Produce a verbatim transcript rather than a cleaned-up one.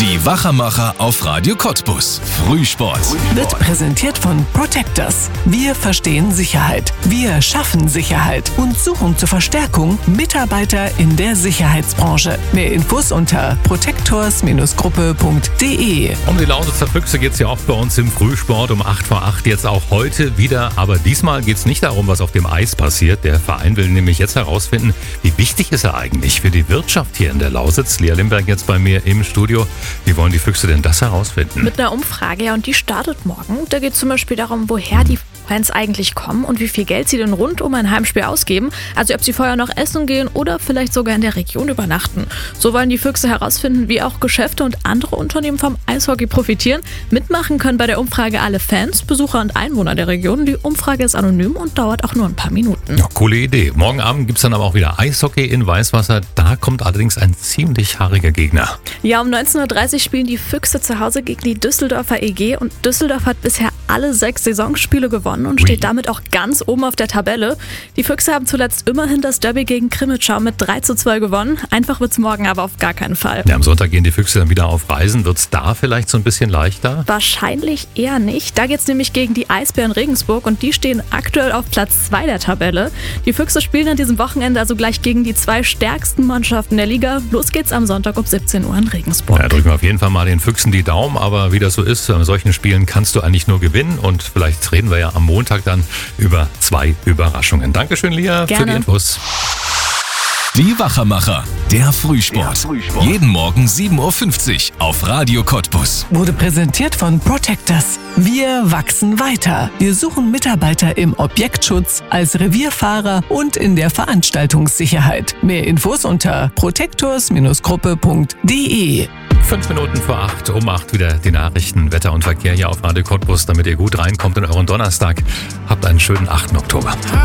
Die Wachermacher auf Radio Cottbus. Frühsport. Wird präsentiert von Protectors. Wir verstehen Sicherheit. Wir schaffen Sicherheit und suchen zur Verstärkung Mitarbeiter in der Sicherheitsbranche. Mehr Infos unter protectors Gruppe punkt de. Um die Lausitzer Füchse geht es ja auch bei uns im Frühsport um acht vor acht. Jetzt auch heute wieder. Aber diesmal geht es nicht darum, was auf dem Eis passiert. Der Verein will nämlich jetzt herausfinden, wie wichtig ist er eigentlich für die Wirtschaft hier in der Lausitz. Lea Limberg jetzt bei mir im Studio. Wie wollen die Füchse denn das herausfinden? Mit einer Umfrage, ja, und die startet morgen. Da geht es zum Beispiel darum, woher die Fans eigentlich kommen und wie viel Geld sie denn rund um ein Heimspiel ausgeben. Also ob sie vorher noch essen gehen oder vielleicht sogar in der Region übernachten. So wollen die Füchse herausfinden, wie auch Geschäfte und andere Unternehmen vom Eishockey profitieren. Mitmachen können bei der Umfrage alle Fans, Besucher und Einwohner der Region. Die Umfrage ist anonym und dauert auch nur ein paar Minuten. Ja, coole Idee. Morgen Abend gibt es dann aber auch wieder Eishockey in Weißwasser. Da kommt allerdings ein ziemlich haariger Gegner. Ja, um neunzehn Uhr dreißig spielen die Füchse zu Hause gegen die Düsseldorfer E G und Düsseldorf hat bisher alle sechs Saisonspiele gewonnen und steht damit auch ganz oben auf der Tabelle. Die Füchse haben zuletzt immerhin das Derby gegen Krimitschau mit drei zu zwei gewonnen. Einfach wird's morgen aber auf gar keinen Fall. Ja, am Sonntag gehen die Füchse dann wieder auf Reisen. Wird's da vielleicht so ein bisschen leichter? Wahrscheinlich eher nicht. Da geht's nämlich gegen die Eisbären Regensburg und die stehen aktuell auf Platz zwei der Tabelle. Die Füchse spielen an diesem Wochenende also gleich gegen die zwei stärksten Mannschaften der Liga. Los geht's am Sonntag um siebzehn Uhr in Regensburg. Ja, drücken wir auf jeden Fall mal den Füchsen die Daumen, aber wie das so ist, an solchen Spielen kannst du eigentlich nur gewinnen und vielleicht reden wir ja am Montag dann über zwei Überraschungen. Dankeschön, Lea, Gerne. für die Infos. Die Wachermacher, der Frühsport. Der Frühsport. Jeden Morgen sieben Uhr fünfzig auf Radio Cottbus. Wurde präsentiert von Protectors. Wir wachsen weiter. Wir suchen Mitarbeiter im Objektschutz, als Revierfahrer und in der Veranstaltungssicherheit. Mehr Infos unter protectors Gruppe punkt de. Fünf Minuten vor acht, um acht wieder die Nachrichten, Wetter und Verkehr hier auf Radio Cottbus, damit ihr gut reinkommt in euren Donnerstag. Habt einen schönen achten Oktober.